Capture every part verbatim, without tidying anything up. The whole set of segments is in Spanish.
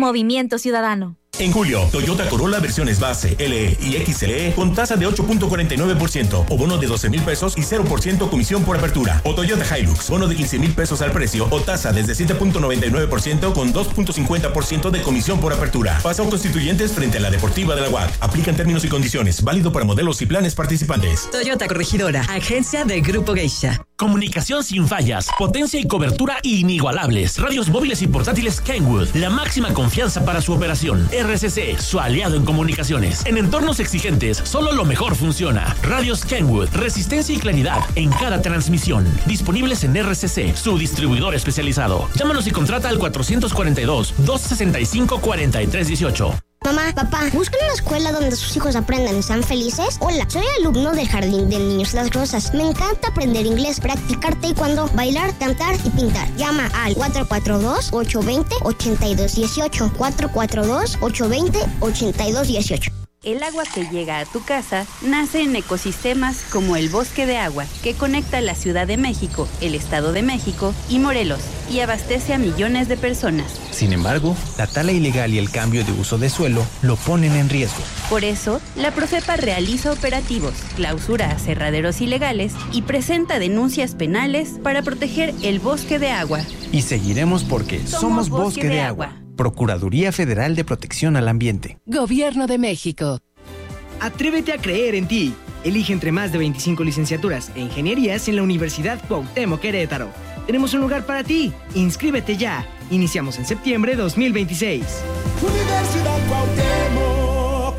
Movimiento Ciudadano. En julio, Toyota Corolla versiones base, L E y X L E con tasa de ocho punto cuarenta y nueve por ciento o bono de doce mil pesos y cero por ciento comisión por apertura. O Toyota Hilux, bono de quince mil pesos al precio o tasa desde siete punto noventa y nueve por ciento con dos punto cincuenta por ciento de comisión por apertura. Paso Constituyentes frente a la Deportiva de la U A C. Aplican términos y condiciones. Válido para modelos y planes participantes. Toyota Corregidora, agencia de Grupo Geisha. Comunicación sin fallas, potencia y cobertura inigualables. Radios móviles y portátiles Kenwood, la máxima confianza para su operación. R C C, su aliado en comunicaciones. En entornos exigentes, solo lo mejor funciona. Radios Kenwood, resistencia y claridad en cada transmisión. Disponibles en R C C, su distribuidor especializado. Llámanos y contrata al cuatrocientos cuarenta y dos, doscientos sesenta y cinco, cuarenta y tres dieciocho. Mamá, papá, ¿buscan una escuela donde sus hijos aprendan y sean felices? Hola, soy alumno del Jardín de Niños Las Rosas. Me encanta aprender inglés, practicar taekwondo, bailar, cantar y pintar. Llama al cuatro cuatro dos, ocho dos cero, ocho dos uno ocho. cuatro cuatro dos, ocho dos cero, ocho dos uno ocho. El agua que llega a tu casa nace en ecosistemas como el Bosque de Agua, que conecta la Ciudad de México, el Estado de México y Morelos, y abastece a millones de personas. Sin embargo, la tala ilegal y el cambio de uso de suelo lo ponen en riesgo. Por eso, la Profepa realiza operativos, clausura aserraderos ilegales y presenta denuncias penales para proteger el Bosque de Agua. Y seguiremos porque somos, somos Bosque, Bosque de, de Agua. Agua. Procuraduría Federal de Protección al Ambiente. Gobierno de México. Atrévete a creer en ti. Elige entre más de veinticinco licenciaturas e ingenierías en la Universidad Cuauhtémoc Querétaro. Tenemos un lugar para ti. Inscríbete ya. Iniciamos en septiembre de dos mil veintiséis. Universidad Cuauhtémoc.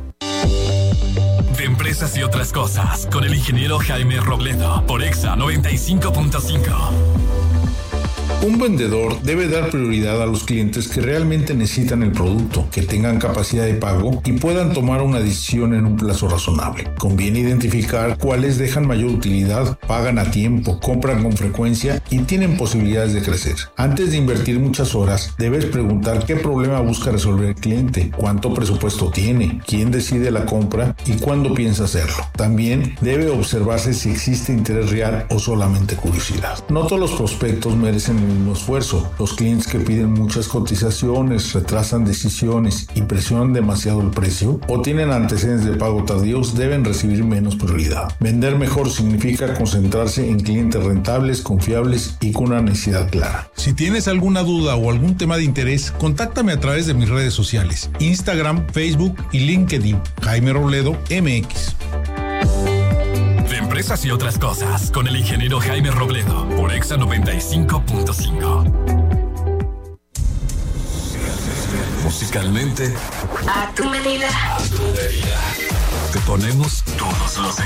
De empresas y otras cosas, con el ingeniero Jaime Robledo, por Exa noventa y cinco punto cinco. Un vendedor debe dar prioridad a los clientes que realmente necesitan el producto, que tengan capacidad de pago y puedan tomar una decisión en un plazo razonable. Conviene identificar cuáles dejan mayor utilidad, pagan a tiempo, compran con frecuencia y tienen posibilidades de crecer. Antes de invertir muchas horas, debes preguntar qué problema busca resolver el cliente, cuánto presupuesto tiene, quién decide la compra y cuándo piensa hacerlo. También debe observarse si existe interés real o solamente curiosidad. No todos los prospectos merecen el mismo esfuerzo. Los clientes que piden muchas cotizaciones, retrasan decisiones y presionan demasiado el precio o tienen antecedentes de pago tardíos deben recibir menos prioridad. Vender mejor significa concentrarse en clientes rentables, confiables y con una necesidad clara. Si tienes alguna duda o algún tema de interés, contáctame a través de mis redes sociales, Instagram, Facebook y LinkedIn. Jaime Robledo M X. Empresas y otras cosas, con el ingeniero Jaime Robledo, por Exa noventa y cinco punto cinco. Musicalmente, a tu medida. A tu medida. Te ponemos todos los